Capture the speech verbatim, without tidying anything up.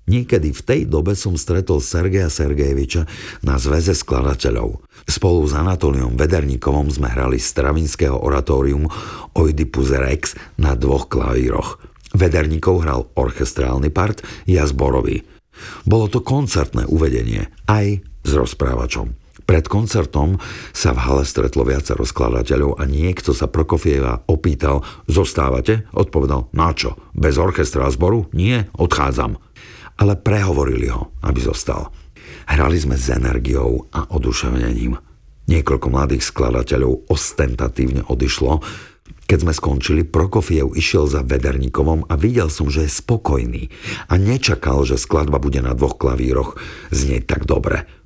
Niekedy v tej dobe som stretol Sergeja Sergejeviča na zväze skladateľov. Spolu s Anatoliom Vederníkovom sme hrali Stravinského oratórium Oidipus Rex na dvoch klavíroch. Vederníkov hral orchestrálny part, ja zborový. Bolo to koncertné uvedenie, aj s rozprávačom. Pred koncertom sa v hale stretlo viacero skladateľov a niekto sa Prokofieva opýtal: zostávate? Odpovedal: na čo? Bez orchestra a zboru? Nie, odchádzam. Ale prehovorili ho, aby zostal. Hrali sme s energiou a oduševnením. Niekoľko mladých skladateľov ostentatívne odišlo. Keď sme skončili, Prokofiev išiel za Vederníkovom a videl som, že je spokojný a nečakal, že skladba bude na dvoch klavíroch znieť tak dobre.